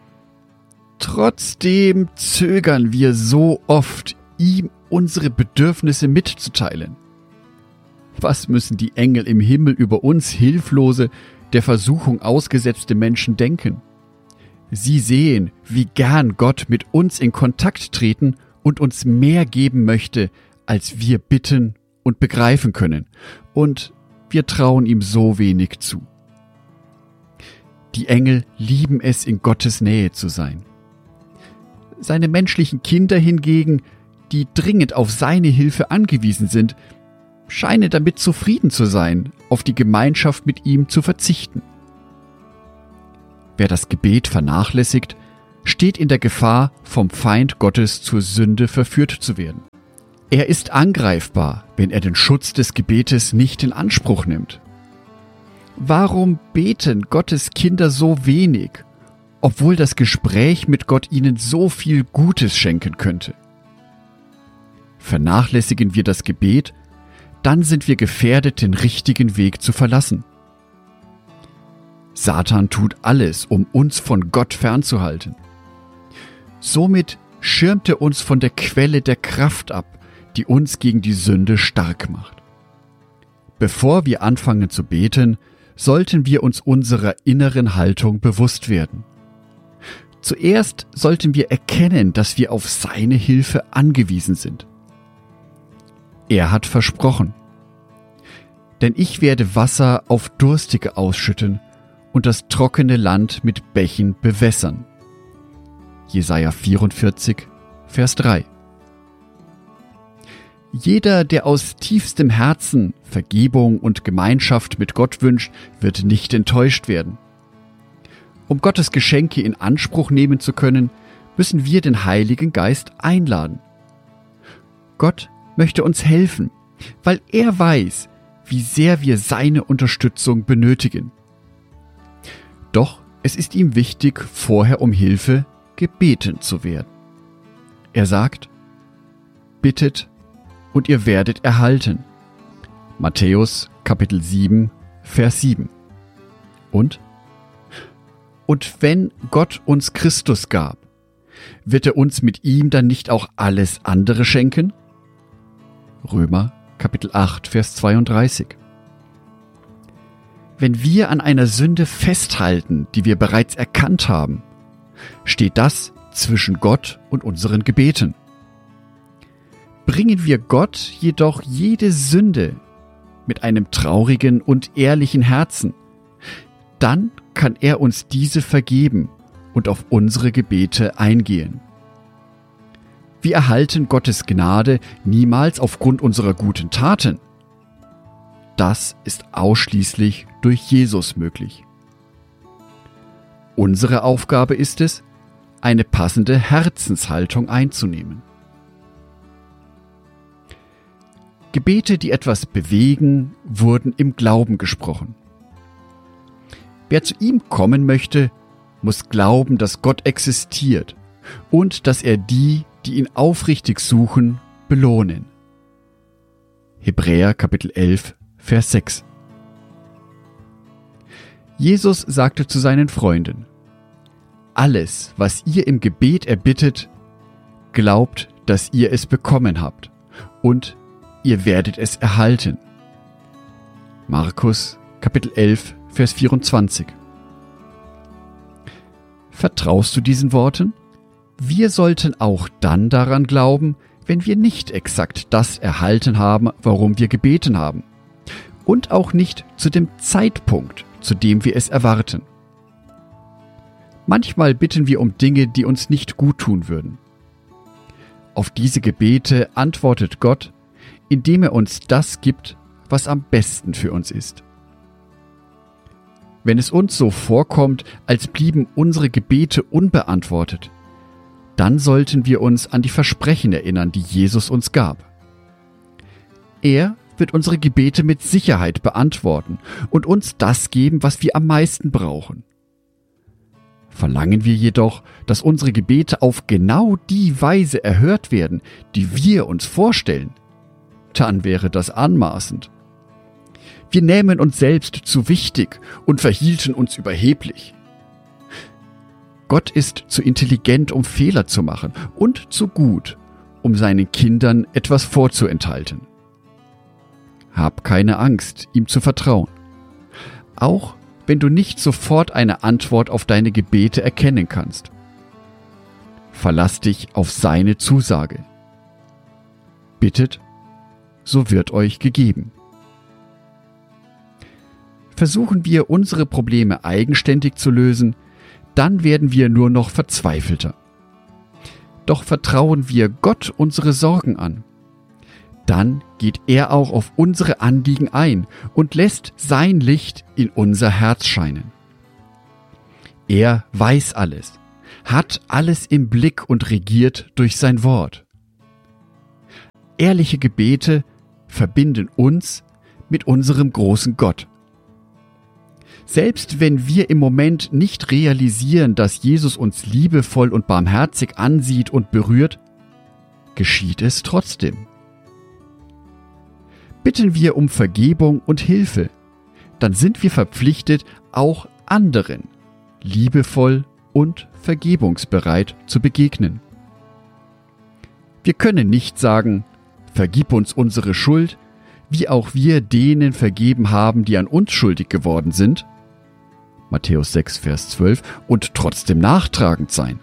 Trotzdem zögern wir so oft, ihm unsere Bedürfnisse mitzuteilen. Was müssen die Engel im Himmel über uns hilflose, der Versuchung ausgesetzte Menschen denken? Sie sehen, wie gern Gott mit uns in Kontakt treten und uns mehr geben möchte, als wir bitten und begreifen können. Und wir trauen ihm so wenig zu. Die Engel lieben es, in Gottes Nähe zu sein. Seine menschlichen Kinder hingegen, die dringend auf seine Hilfe angewiesen sind, scheinen damit zufrieden zu sein, auf die Gemeinschaft mit ihm zu verzichten. Wer das Gebet vernachlässigt, steht in der Gefahr, vom Feind Gottes zur Sünde verführt zu werden. Er ist angreifbar, wenn er den Schutz des Gebetes nicht in Anspruch nimmt. Warum beten Gottes Kinder so wenig, obwohl das Gespräch mit Gott ihnen so viel Gutes schenken könnte? Vernachlässigen wir das Gebet, dann sind wir gefährdet, den richtigen Weg zu verlassen. Satan tut alles, um uns von Gott fernzuhalten. Somit schirmt er uns von der Quelle der Kraft ab, die uns gegen die Sünde stark macht. Bevor wir anfangen zu beten, sollten wir uns unserer inneren Haltung bewusst werden. Zuerst sollten wir erkennen, dass wir auf seine Hilfe angewiesen sind. Er hat versprochen: Denn ich werde Wasser auf Durstige ausschütten und das trockene Land mit Bächen bewässern. Jesaja 44, Vers 3. Jeder, der aus tiefstem Herzen Vergebung und Gemeinschaft mit Gott wünscht, wird nicht enttäuscht werden. Um Gottes Geschenke in Anspruch nehmen zu können, müssen wir den Heiligen Geist einladen. Gott möchte uns helfen, weil er weiß, wie sehr wir seine Unterstützung benötigen. Doch es ist ihm wichtig, vorher um Hilfe gebeten zu werden. Er sagt: Bittet und ihr werdet erhalten. Matthäus Kapitel 7, Vers 7. Und wenn Gott uns Christus gab, wird er uns mit ihm dann nicht auch alles andere schenken? Römer Kapitel 8, Vers 32. Wenn wir an einer Sünde festhalten, die wir bereits erkannt haben, steht das zwischen Gott und unseren Gebeten. Bringen wir Gott jedoch jede Sünde mit einem traurigen und ehrlichen Herzen, dann kann er uns diese vergeben und auf unsere Gebete eingehen. Wir erhalten Gottes Gnade niemals aufgrund unserer guten Taten. Das ist ausschließlich durch Jesus möglich. Unsere Aufgabe ist es, eine passende Herzenshaltung einzunehmen. Gebete, die etwas bewegen, wurden im Glauben gesprochen. Wer zu ihm kommen möchte, muss glauben, dass Gott existiert und dass er die, die ihn aufrichtig suchen, belohnen. Hebräer Kapitel 11, Vers 6. Jesus sagte zu seinen Freunden: Alles, was ihr im Gebet erbittet, glaubt, dass ihr es bekommen habt, und ihr werdet es erhalten. Markus Kapitel 11, Vers 24. Vertraust du diesen Worten? Wir sollten auch dann daran glauben, wenn wir nicht exakt das erhalten haben, worum wir gebeten haben, und auch nicht zu dem Zeitpunkt, zu dem wir es erwarten. Manchmal bitten wir um Dinge, die uns nicht gut tun würden. Auf diese Gebete antwortet Gott, indem er uns das gibt, was am besten für uns ist. Wenn es uns so vorkommt, als blieben unsere Gebete unbeantwortet, dann sollten wir uns an die Versprechen erinnern, die Jesus uns gab. Er wird unsere Gebete mit Sicherheit beantworten und uns das geben, was wir am meisten brauchen. Verlangen wir jedoch, dass unsere Gebete auf genau die Weise erhört werden, die wir uns vorstellen, dann wäre das anmaßend. Wir nähmen uns selbst zu wichtig und verhielten uns überheblich. Gott ist zu intelligent, um Fehler zu machen, und zu gut, um seinen Kindern etwas vorzuenthalten. Hab keine Angst, ihm zu vertrauen. Auch wenn du nicht sofort eine Antwort auf deine Gebete erkennen kannst. Verlass dich auf seine Zusage. Bittet, so wird euch gegeben. Versuchen wir, unsere Probleme eigenständig zu lösen, dann werden wir nur noch verzweifelter. Doch vertrauen wir Gott unsere Sorgen an. Dann geht er auch auf unsere Anliegen ein und lässt sein Licht in unser Herz scheinen. Er weiß alles, hat alles im Blick und regiert durch sein Wort. Ehrliche Gebete verbinden uns mit unserem großen Gott. Selbst wenn wir im Moment nicht realisieren, dass Jesus uns liebevoll und barmherzig ansieht und berührt, geschieht es trotzdem. Bitten wir um Vergebung und Hilfe, dann sind wir verpflichtet, auch anderen liebevoll und vergebungsbereit zu begegnen. Wir können nicht sagen, vergib uns unsere Schuld, wie auch wir denen vergeben haben, die an uns schuldig geworden sind, Matthäus 6, Vers 12, und trotzdem nachtragend sein.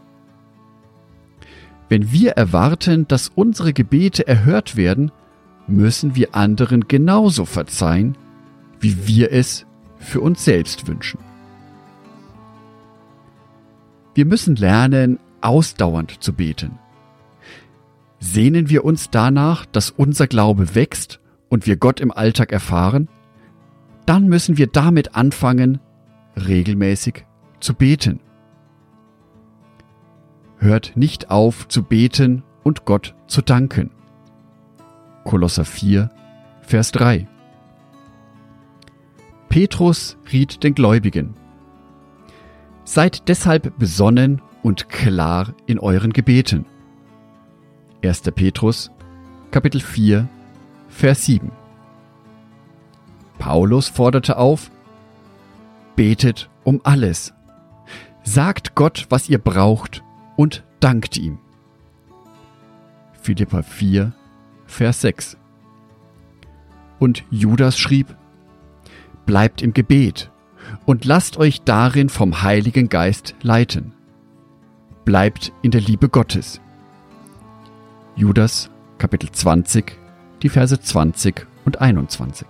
Wenn wir erwarten, dass unsere Gebete erhört werden, müssen wir anderen genauso verzeihen, wie wir es für uns selbst wünschen. Wir müssen lernen, ausdauernd zu beten. Sehnen wir uns danach, dass unser Glaube wächst und wir Gott im Alltag erfahren, dann müssen wir damit anfangen, regelmäßig zu beten. Hört nicht auf zu beten und Gott zu danken. Kolosser 4, Vers 3. Petrus riet den Gläubigen: Seid deshalb besonnen und klar in euren Gebeten. 1. Petrus, Kapitel 4, Vers 7. Paulus forderte auf: Betet um alles. Sagt Gott, was ihr braucht, und dankt ihm. Philipper 4, Vers 6. Und Judas schrieb: Bleibt im Gebet und lasst euch darin vom Heiligen Geist leiten. Bleibt in der Liebe Gottes. Judas, Kapitel 20, die Verse 20 und 21.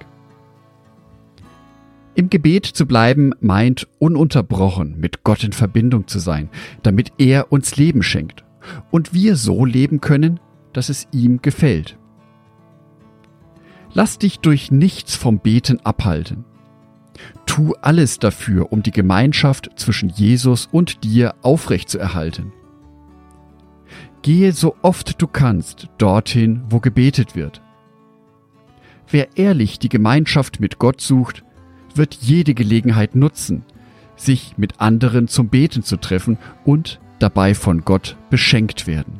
Im Gebet zu bleiben meint, ununterbrochen mit Gott in Verbindung zu sein, damit er uns Leben schenkt und wir so leben können, dass es ihm gefällt. Lass dich durch nichts vom Beten abhalten. Tu alles dafür, um die Gemeinschaft zwischen Jesus und dir aufrechtzuerhalten. Gehe so oft du kannst dorthin, wo gebetet wird. Wer ehrlich die Gemeinschaft mit Gott sucht, wird jede Gelegenheit nutzen, sich mit anderen zum Beten zu treffen und dabei von Gott beschenkt werden.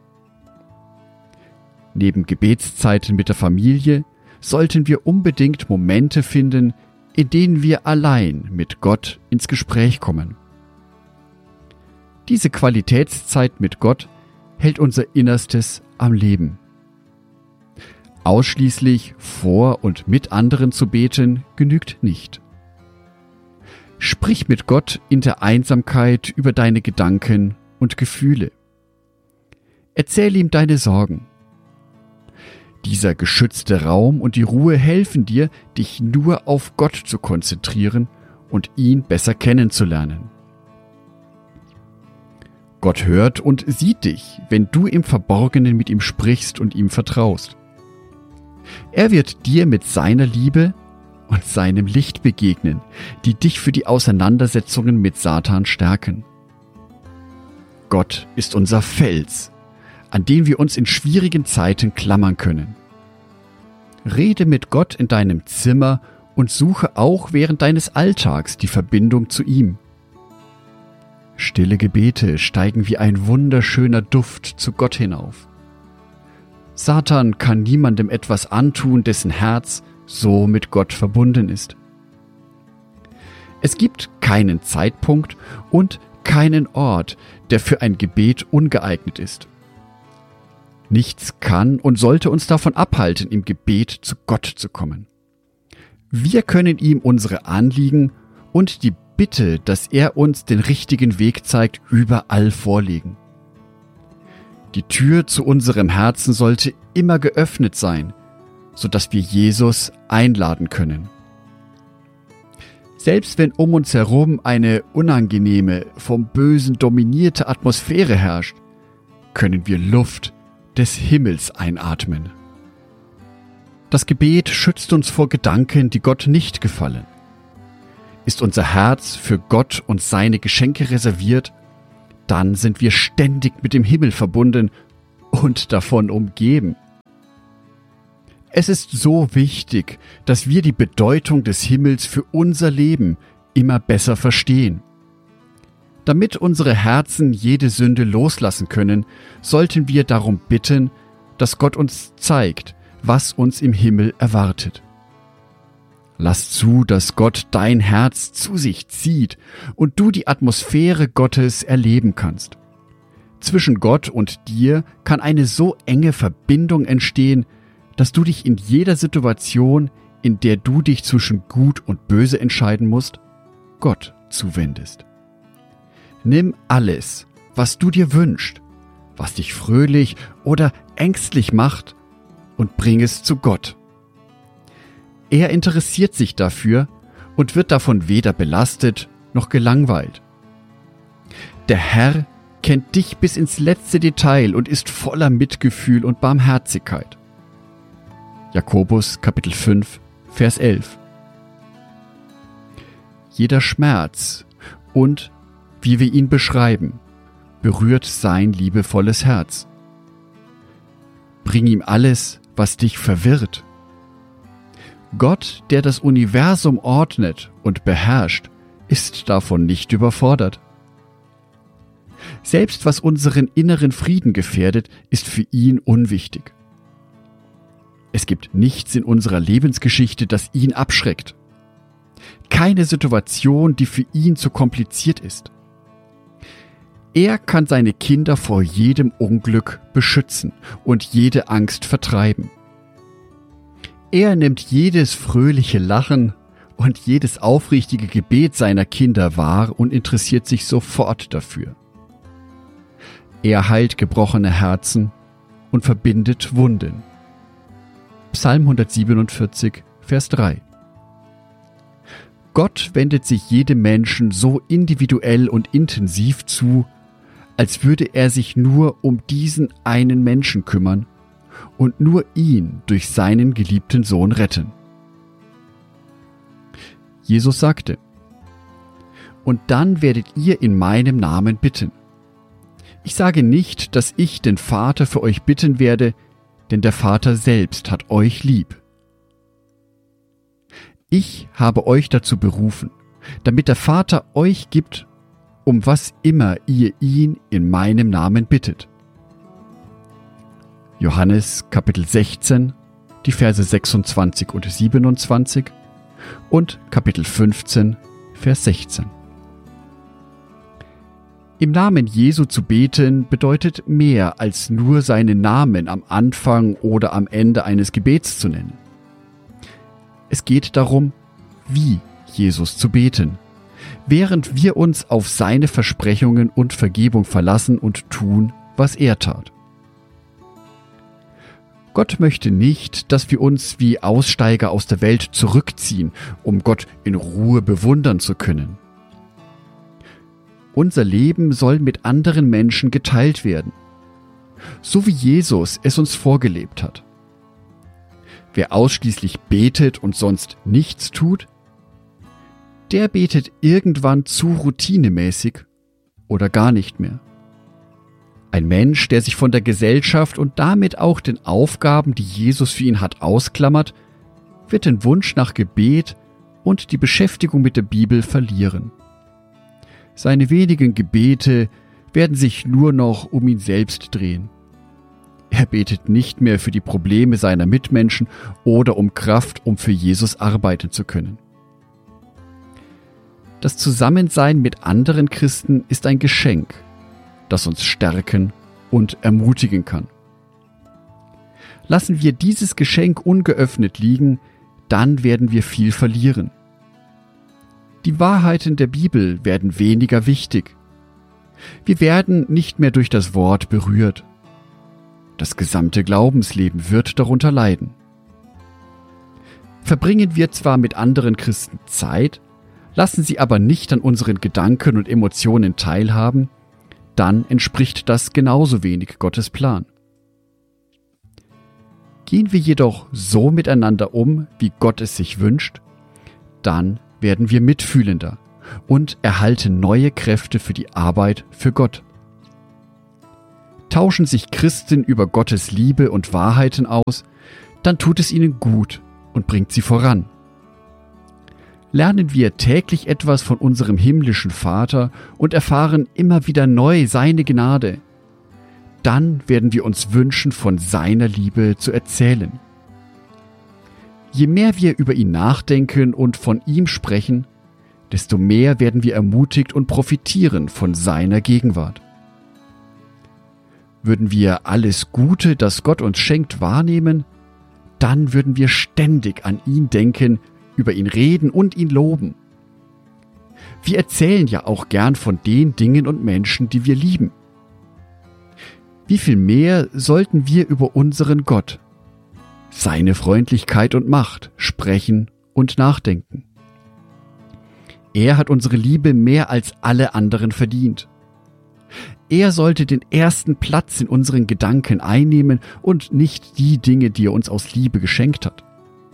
Neben Gebetszeiten mit der Familie sollten wir unbedingt Momente finden, in denen wir allein mit Gott ins Gespräch kommen. Diese Qualitätszeit mit Gott hält unser Innerstes am Leben. Ausschließlich vor und mit anderen zu beten genügt nicht. Sprich mit Gott in der Einsamkeit über deine Gedanken und Gefühle. Erzähl ihm deine Sorgen. Dieser geschützte Raum und die Ruhe helfen dir, dich nur auf Gott zu konzentrieren und ihn besser kennenzulernen. Gott hört und sieht dich, wenn du im Verborgenen mit ihm sprichst und ihm vertraust. Er wird dir mit seiner Liebe und seinem Licht begegnen, die dich für die Auseinandersetzungen mit Satan stärken. Gott ist unser Fels, an den wir uns in schwierigen Zeiten klammern können. Rede mit Gott in deinem Zimmer und suche auch während deines Alltags die Verbindung zu ihm. Stille Gebete steigen wie ein wunderschöner Duft zu Gott hinauf. Satan kann niemandem etwas antun, dessen Herz so mit Gott verbunden ist. Es gibt keinen Zeitpunkt und keinen Ort, der für ein Gebet ungeeignet ist. Nichts kann und sollte uns davon abhalten, im Gebet zu Gott zu kommen. Wir können ihm unsere Anliegen und die Bitte, dass er uns den richtigen Weg zeigt, überall vorlegen. Die Tür zu unserem Herzen sollte immer geöffnet sein, sodass wir Jesus einladen können. Selbst wenn um uns herum eine unangenehme, vom Bösen dominierte Atmosphäre herrscht, können wir Luft des Himmels einatmen. Das Gebet schützt uns vor Gedanken, die Gott nicht gefallen. Ist unser Herz für Gott und seine Geschenke reserviert, dann sind wir ständig mit dem Himmel verbunden und davon umgeben. Es ist so wichtig, dass wir die Bedeutung des Himmels für unser Leben immer besser verstehen. Damit unsere Herzen jede Sünde loslassen können, sollten wir darum bitten, dass Gott uns zeigt, was uns im Himmel erwartet. Lass zu, dass Gott dein Herz zu sich zieht und du die Atmosphäre Gottes erleben kannst. Zwischen Gott und dir kann eine so enge Verbindung entstehen, dass du dich in jeder Situation, in der du dich zwischen Gut und Böse entscheiden musst, Gott zuwendest. Nimm alles, was du dir wünschst, was dich fröhlich oder ängstlich macht, und bring es zu Gott. Er interessiert sich dafür und wird davon weder belastet noch gelangweilt. Der Herr kennt dich bis ins letzte Detail und ist voller Mitgefühl und Barmherzigkeit. Jakobus Kapitel 5, Vers 11. Jeder Schmerz und, wie wir ihn beschreiben, berührt sein liebevolles Herz. Bring ihm alles, was dich verwirrt. Gott, der das Universum ordnet und beherrscht, ist davon nicht überfordert. Selbst was unseren inneren Frieden gefährdet, ist für ihn unwichtig. Es gibt nichts in unserer Lebensgeschichte, das ihn abschreckt. Keine Situation, die für ihn zu kompliziert ist. Er kann seine Kinder vor jedem Unglück beschützen und jede Angst vertreiben. Er nimmt jedes fröhliche Lachen und jedes aufrichtige Gebet seiner Kinder wahr und interessiert sich sofort dafür. Er heilt gebrochene Herzen und verbindet Wunden. Psalm 147, Vers 3. Gott wendet sich jedem Menschen so individuell und intensiv zu, als würde er sich nur um diesen einen Menschen kümmern und nur ihn durch seinen geliebten Sohn retten. Jesus sagte: Und dann werdet ihr in meinem Namen bitten. Ich sage nicht, dass ich den Vater für euch bitten werde, denn der Vater selbst hat euch lieb. Ich habe euch dazu berufen, damit der Vater euch gibt, um was immer ihr ihn in meinem Namen bittet. Johannes Kapitel 16, die Verse 26 und 27 und Kapitel 15, Vers 16. Im Namen Jesu zu beten bedeutet mehr als nur seinen Namen am Anfang oder am Ende eines Gebets zu nennen. Es geht darum, wie Jesus zu beten, während wir uns auf seine Versprechungen und Vergebung verlassen und tun, was er tat. Gott möchte nicht, dass wir uns wie Aussteiger aus der Welt zurückziehen, um Gott in Ruhe bewundern zu können. Unser Leben soll mit anderen Menschen geteilt werden, so wie Jesus es uns vorgelebt hat. Wer ausschließlich betet und sonst nichts tut, der betet irgendwann zu routinemäßig oder gar nicht mehr. Ein Mensch, der sich von der Gesellschaft und damit auch den Aufgaben, die Jesus für ihn hat, ausklammert, wird den Wunsch nach Gebet und die Beschäftigung mit der Bibel verlieren. Seine wenigen Gebete werden sich nur noch um ihn selbst drehen. Er betet nicht mehr für die Probleme seiner Mitmenschen oder um Kraft, um für Jesus arbeiten zu können. Das Zusammensein mit anderen Christen ist ein Geschenk, das uns stärken und ermutigen kann. Lassen wir dieses Geschenk ungeöffnet liegen, dann werden wir viel verlieren. Die Wahrheiten der Bibel werden weniger wichtig. Wir werden nicht mehr durch das Wort berührt. Das gesamte Glaubensleben wird darunter leiden. Verbringen wir zwar mit anderen Christen Zeit, lassen sie aber nicht an unseren Gedanken und Emotionen teilhaben, dann entspricht das genauso wenig Gottes Plan. Gehen wir jedoch so miteinander um, wie Gott es sich wünscht, dann werden wir mitfühlender und erhalten neue Kräfte für die Arbeit für Gott. Tauschen sich Christen über Gottes Liebe und Wahrheiten aus, dann tut es ihnen gut und bringt sie voran. Lernen wir täglich etwas von unserem himmlischen Vater und erfahren immer wieder neu seine Gnade, dann werden wir uns wünschen, von seiner Liebe zu erzählen. Je mehr wir über ihn nachdenken und von ihm sprechen, desto mehr werden wir ermutigt und profitieren von seiner Gegenwart. Würden wir alles Gute, das Gott uns schenkt, wahrnehmen, dann würden wir ständig an ihn denken, über ihn reden und ihn loben. Wir erzählen ja auch gern von den Dingen und Menschen, die wir lieben. Wie viel mehr sollten wir über unseren Gott, seine Freundlichkeit und Macht sprechen und nachdenken. Er hat unsere Liebe mehr als alle anderen verdient. Er sollte den ersten Platz in unseren Gedanken einnehmen und nicht die Dinge, die er uns aus Liebe geschenkt hat.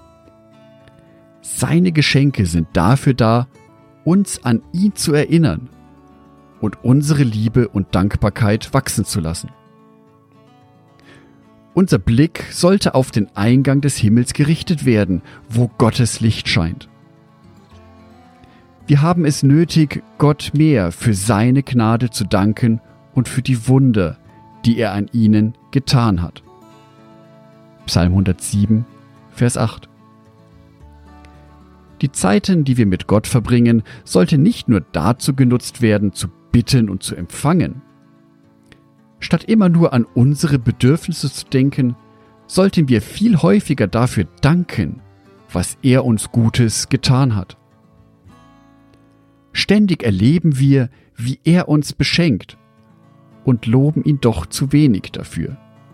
Seine Geschenke sind dafür da, uns an ihn zu erinnern und unsere Liebe und Dankbarkeit wachsen zu lassen. Unser Blick sollte auf den Eingang des Himmels gerichtet werden, wo Gottes Licht scheint. Wir haben es nötig, Gott mehr für seine Gnade zu danken und für die Wunder, die er an ihnen getan hat. Psalm 107, Vers 8. Die Zeiten, die wir mit Gott verbringen, sollten nicht nur dazu genutzt werden, zu bitten und zu empfangen. Statt immer nur an unsere Bedürfnisse zu denken, sollten wir viel häufiger dafür danken, was er uns Gutes getan hat. Ständig erleben wir, wie er uns beschenkt und loben ihn doch zu wenig dafür.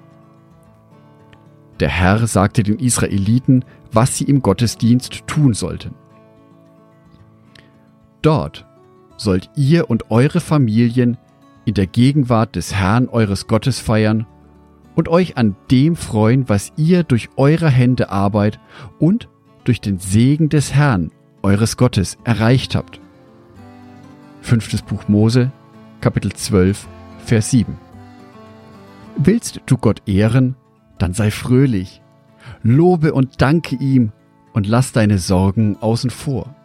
Der Herr sagte den Israeliten, was sie im Gottesdienst tun sollten. Dort sollt ihr und eure Familien in der Gegenwart des Herrn eures Gottes feiern und euch an dem freuen, was ihr durch eure Hände Arbeit und durch den Segen des Herrn eures Gottes erreicht habt. 5. Buch Mose, Kapitel 12, Vers 7. Willst du Gott ehren, dann sei fröhlich, lobe und danke ihm und lass deine Sorgen außen vor.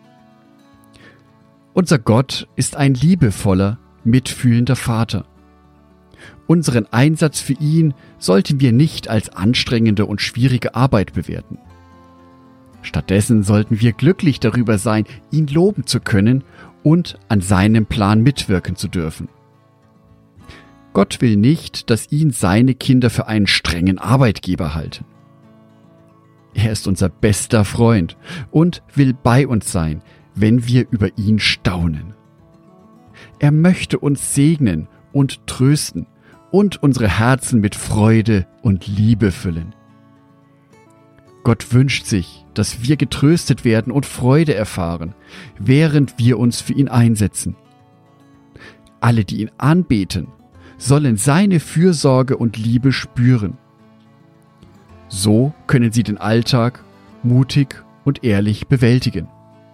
Unser Gott ist ein liebevoller, mitfühlender Vater. Unseren Einsatz für ihn sollten wir nicht als anstrengende und schwierige Arbeit bewerten. Stattdessen sollten wir glücklich darüber sein, ihn loben zu können und an seinem Plan mitwirken zu dürfen. Gott will nicht, dass ihn seine Kinder für einen strengen Arbeitgeber halten. Er ist unser bester Freund und will bei uns sein, wenn wir über ihn staunen. Er möchte uns segnen und trösten und unsere Herzen mit Freude und Liebe füllen. Gott wünscht sich, dass wir getröstet werden und Freude erfahren, während wir uns für ihn einsetzen. Alle, die ihn anbeten, sollen seine Fürsorge und Liebe spüren. So können sie den Alltag mutig und ehrlich bewältigen.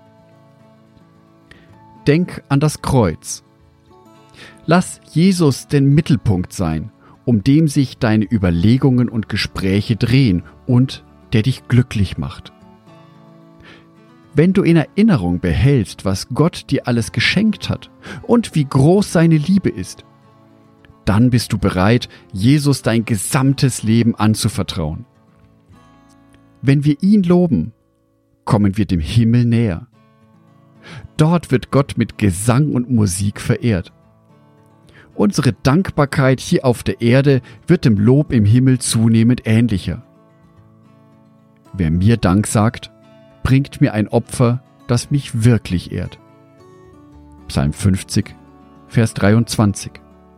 Denk an das Kreuz. Lass Jesus den Mittelpunkt sein, um dem sich deine Überlegungen und Gespräche drehen und der dich glücklich macht. Wenn du in Erinnerung behältst, was Gott dir alles geschenkt hat und wie groß seine Liebe ist, dann bist du bereit, Jesus dein gesamtes Leben anzuvertrauen. Wenn wir ihn loben, kommen wir dem Himmel näher. Dort wird Gott mit Gesang und Musik verehrt. Unsere Dankbarkeit hier auf der Erde wird dem Lob im Himmel zunehmend ähnlicher. Wer mir Dank sagt, bringt mir ein Opfer, das mich wirklich ehrt. Psalm 50, Vers 23.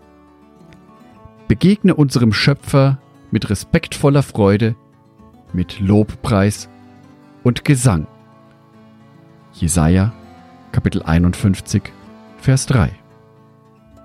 Begegne unserem Schöpfer mit respektvoller Freude, mit Lobpreis und Gesang. Jesaja, Kapitel 51, Vers 3.